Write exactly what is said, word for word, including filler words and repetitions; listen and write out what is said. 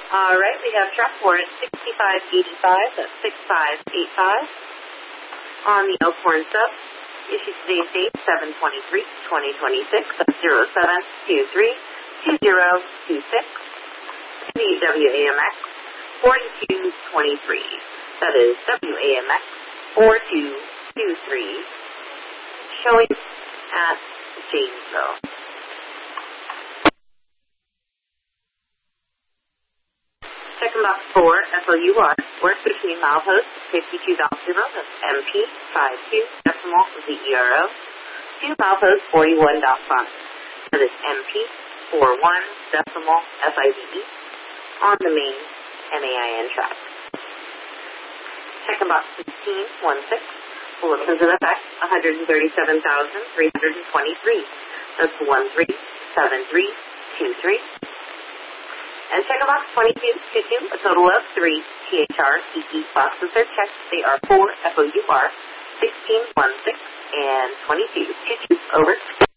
All right, we have track warrant sixty-five eighty-five, that's six five eight five. On the Elkhorn sub, issued today's date, seven twenty-three twenty twenty-six, that's zero seven two three two zero two six. The W A M X forty-two twenty-three, that is W A M X forty-two twenty-three, showing at Janesville. Second box four, F O U R, work between milepost fifty-two decimal, that's M P fifty-two decimal Z E R O, to milepost forty-one point five, that is M P forty-one decimal F I V E, on the main M A I N track. Second box sixteen sixteen, bulletins in effect, one hundred thirty-seven thousand three hundred twenty-three, that's one three seven three two three. And second box twenty-two twenty-two, a total of three T H R E E boxes are checked. They are four F O U R, sixteen sixteen, and twenty-two twenty-two. Over.